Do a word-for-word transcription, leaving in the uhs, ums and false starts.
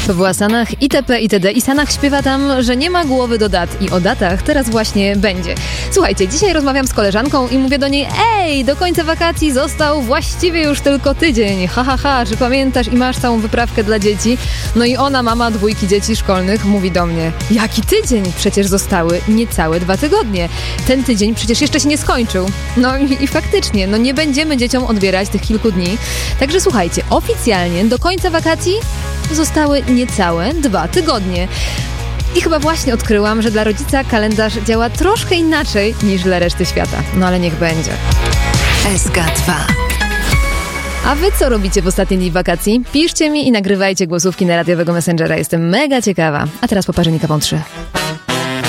To była Sanach, itp. itd. I Sanach śpiewa tam, że nie ma głowy do dat. I o datach teraz właśnie będzie. Słuchajcie, dzisiaj rozmawiam z koleżanką i mówię do niej: ej, do końca wakacji został właściwie już tylko tydzień. Ha, ha, ha, czy pamiętasz i masz całą wyprawkę dla dzieci? No i ona, mama dwójki dzieci szkolnych, mówi do mnie: jaki tydzień? Przecież zostały niecałe dwa tygodnie. Ten tydzień przecież jeszcze się nie skończył. No i, i faktycznie, no nie będziemy dzieciom odbierać tych kilku dni. Także słuchajcie, oficjalnie do końca wakacji zostały niecałe dwa tygodnie. I chyba właśnie odkryłam, że dla rodzica kalendarz działa troszkę inaczej niż dla reszty świata. No ale niech będzie. S K dwa. A wy co robicie w ostatnie dni wakacji? Piszcie mi i nagrywajcie głosówki na radiowego Messengera. Jestem mega ciekawa. A teraz po parze Kawą trzy.